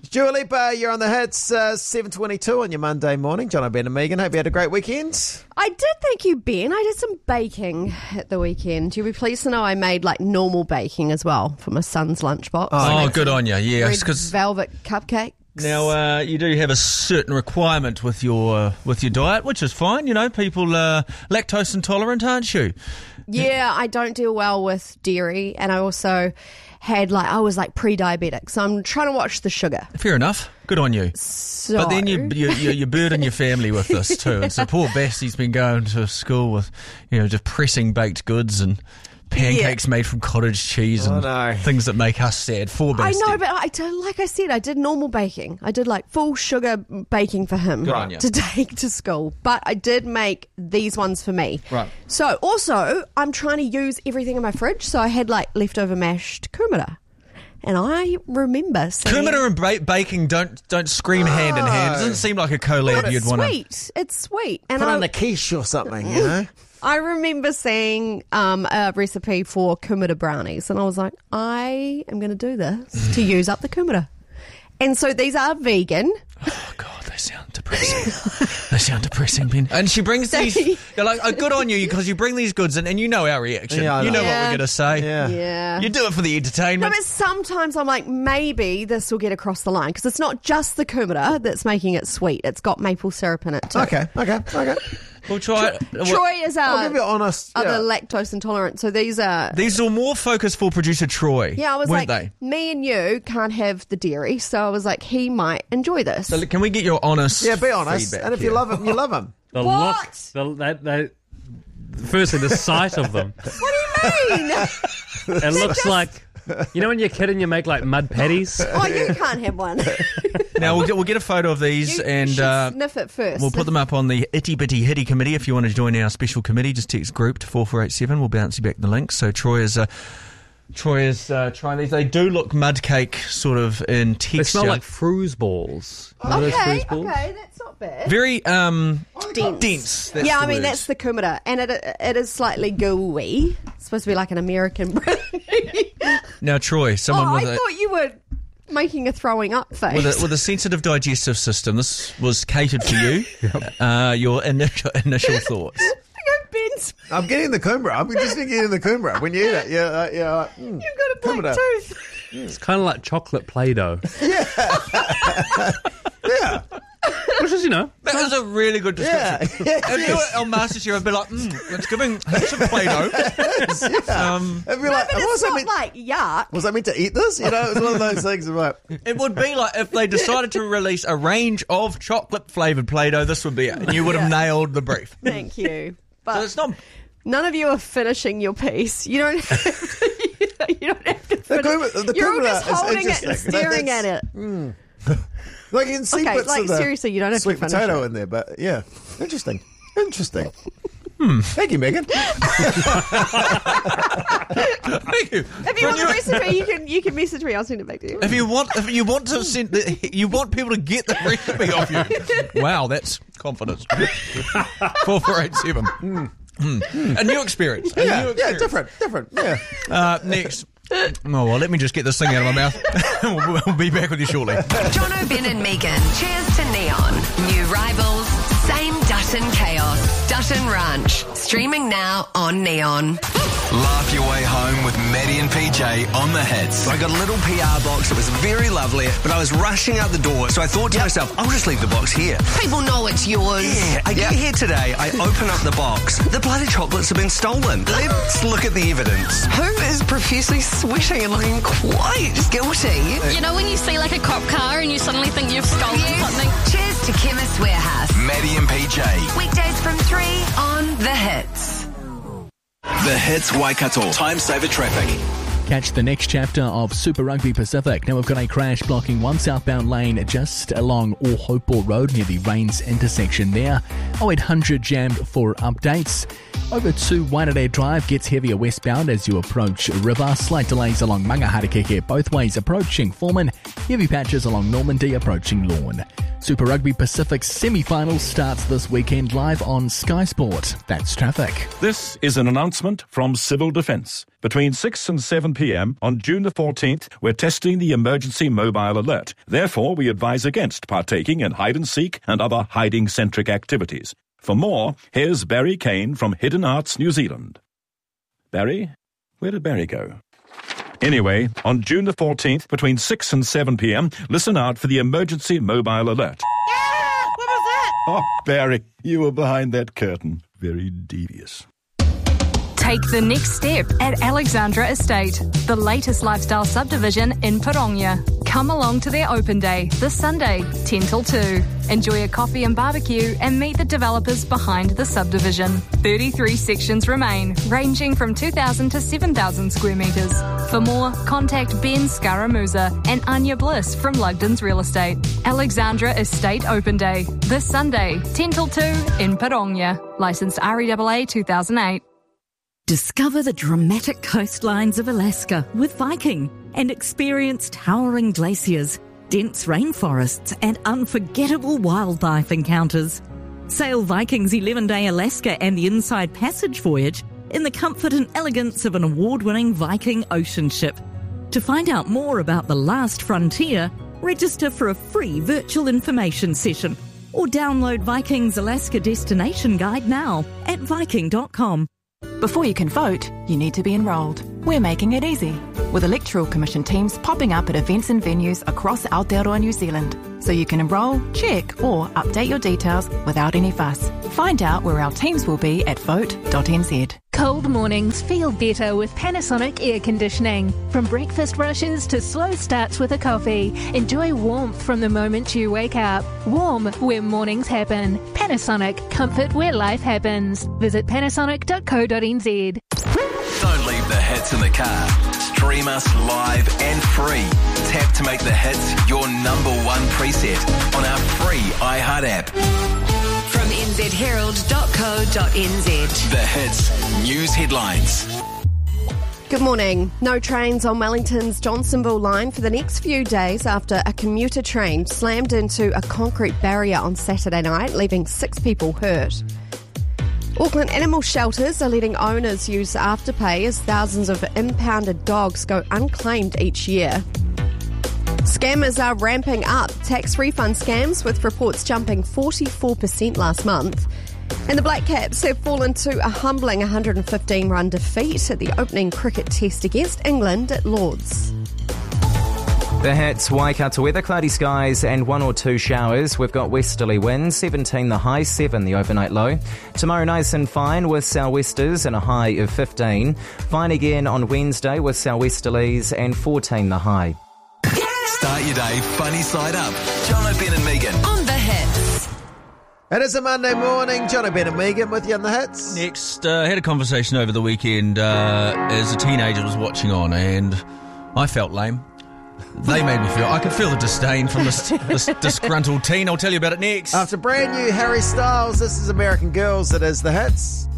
Dua Lipa, you're on the hits, 7:22 on your Monday morning. John, Ben and Megan, hope you had a great weekend. I did, thank you, Ben. I did some baking at the weekend. You'll be pleased to know I made like normal baking as well for my son's lunchbox. Oh, good on you. Yes, Red because velvet cupcake. now you do have a certain requirement with your diet, which is fine. You know, people lactose intolerant, aren't you? Yeah, I don't deal well with dairy, and I also I was pre-diabetic, so I'm trying to watch the sugar. Fair enough. Good on you. So, But then you burden your family with this too. And so poor Bassie's been going to school with, just pressing baked goods and pancakes made from cottage cheese and things that make us sad. For I Bassie. know, but like I said, I did normal baking. I did full sugar baking for him Good on you. to take to school. But I did make these ones for me. Right. So also, I'm trying to use everything in my fridge. So I had leftover mashed kumara. And I remember saying... Kumara and baking don't scream hand in hand. It doesn't seem like a collab But you'd want to... It's sweet. And Put on a quiche or something, I remember seeing a recipe for kumara brownies, and I was like, I am going to do this to use up the kumara. And so these are vegan. Oh, God, they sound depressing. Ben. And she brings these... You're like, good on you, because you bring these goods in, and you know our reaction. Yeah, I you know know. what we're going to say. Yeah. You do it for the No, entertainment. but sometimes I'm like, maybe this will get across the line, because it's not just the kumara that's making it sweet. It's got maple syrup in it too. Okay. We'll try it. Troy is I'll give you honest. other lactose intolerant, so these are... These are more focused for producer Troy. Yeah, I was weren't like, they? me and you can't have the dairy, so I was like, he might enjoy this. So can we get your honest Yeah, be honest. feedback And if you here? love him, you love him. The What? look, firstly, the sight of them. What do you mean? It looks like, when you're a kid and you make mud patties. Oh, you can't have one. Now we'll get a photo of these You and should sniff it first. we'll put them up on the Itty Bitty Hitty committee. If you want to join our special committee, just text group to 4487. We'll bounce you back the link. So Troy is trying these. They do look mud cake sort of in texture. They smell like fruze balls. You know those Okay, fruze balls? okay, that's not bad. very Dense. That's Yeah, the I mean, word. that's the kumara, and it is slightly gooey. It's supposed to be like an American brownie. Now Troy, someone I with thought you were making a throwing up face. with a sensitive digestive system, this was catered for you. Your initial thoughts. Ben's, I'm getting the kumara. I'm just getting the kumara. When you eat it, you've got a black kumara. tooth. It's kind of like chocolate Play-Doh. Yeah. Which is, That was a really good description. Yeah. If you were on MasterChef, I'd be like, it's giving some Play-Doh. I'd be like, But was it's I not meant, like yuck. was I meant to eat this? It's one of those things. I'm like, It would be like if they decided to release a range of chocolate-flavoured Play-Doh, this would be it. And you would have nailed the brief. Thank you. So But it's not... none of you are finishing your piece. You don't have to, you don't have to finish. the You're all kumara just is holding it and interesting. staring at That's- it. like you can see Okay, bits of the seriously, you don't have to sweet finish potato it. in there, but yeah, interesting. Thank you, Megan. Thank you. If you want the recipe, you can message me. I'll send it back to you. If you want to send, you want people to get the recipe off you. Wow, that's confidence. 4487. A new experience. Yeah, different. Yeah. Next. Oh, well, let me just get this thing out of my mouth. We'll be back with you shortly. Jono, Ben and Megan. Cheers to Neon. New rivals, same Dutton chaos. Dutton Ranch. Streaming now on Neon. Laugh your way home with Maddie and PJ on the hits. I got a little PR box. It was very lovely, but I was rushing out the door, so I thought to myself, I'll just leave the box here. People know it's yours. Yeah, I get here today, I open up the box. The bloody chocolates have been stolen. Let's look at the evidence. Who is profusely sweating and looking quite guilty? You know when you see a cop car and you suddenly think you've stolen something? Cheers to Chemist Warehouse. Maddie and PJ. Weekdays from 3 on The Hits. The Hits Waikato. Time saver traffic. Catch the next chapter of Super Rugby Pacific. Now we've got a crash blocking one southbound lane just along Ohopo Road near the Rains intersection there. 0800 jammed for updates. Over to Waitanere Drive gets heavier westbound as you approach River. Slight delays along Mangaharekeke both ways approaching Foreman. Heavy patches along Normandy approaching Lawn. Super Rugby Pacific semi-final starts this weekend live on Sky Sport. That's traffic. This is an announcement from Civil Defence. Between 6 and 7 p.m. on June the 14th, we're testing the emergency mobile alert. Therefore, we advise against partaking in hide-and-seek and other hiding-centric activities. For more, here's Barry Kane from Hidden Arts New Zealand. Barry? Where did Barry go? Anyway, on June the 14th, between 6 and 7 p.m, listen out for the emergency mobile alert. What was that? Oh, Barry, you were behind that curtain. Very devious. Take the next step at Alexandra Estate, the latest lifestyle subdivision in Pirongia. Come along to their open day this Sunday, 10 till 2. Enjoy a coffee and barbecue and meet the developers behind the subdivision. 33 sections remain, ranging from 2,000 to 7,000 square metres. For more, contact Ben Scaramuza and Anya Bliss from Lugden's Real Estate. Alexandra Estate Open Day, this Sunday, 10 till 2 in Pirongia. Licensed REAA 2008. Discover the dramatic coastlines of Alaska with Viking and experience towering glaciers, dense rainforests and unforgettable wildlife encounters. Sail Viking's 11-day Alaska and the Inside Passage voyage in the comfort and elegance of an award-winning Viking ocean ship. To find out more about the last frontier, register for a free virtual information session or download Viking's Alaska Destination Guide now at viking.com. Before you can vote, you need to be enrolled. We're making it easy, with Electoral Commission teams popping up at events and venues across Aotearoa, New Zealand, so you can enrol, check or update your details without any fuss. Find out where our teams will be at vote.nz. Cold mornings feel better with Panasonic air conditioning. From breakfast rushes to slow starts with a coffee, enjoy warmth from the moment you wake up. Warm where mornings happen. Panasonic, comfort where life happens. Visit panasonic.co.nz. Don't leave the hits in the car. Stream us live and free. Tap to make the hits your number one preset on our free iHeart app. From nzherald.co.nz. The hits news headlines. Good morning. No trains on Wellington's Johnsonville line for the next few days after a commuter train slammed into a concrete barrier on Saturday night, leaving 6 people hurt. Auckland animal shelters are letting owners use Afterpay as thousands of impounded dogs go unclaimed each year. Scammers are ramping up tax refund scams, with reports jumping 44% last month. And the Black Caps have fallen to a humbling 115-run defeat at the opening cricket test against England at Lord's. The hits, Waikato weather, cloudy skies and 1 or 2 showers. We've got westerly winds, 17 the high, 7 the overnight low. Tomorrow nice and fine with sou'westers and a high of 15. Fine again on Wednesday with sou'westerlies and 14 the high. Start your day funny side up. John O'Ben and Megan on the hits. It is a Monday morning. John O'Ben and Megan with you on the hits. Next, had a conversation over the weekend as a teenager was watching on, and I felt lame. They made me feel... I could feel the disdain from this disgruntled teen. I'll tell you about it next. After brand new Harry Styles, this is American Girls. It is the hits.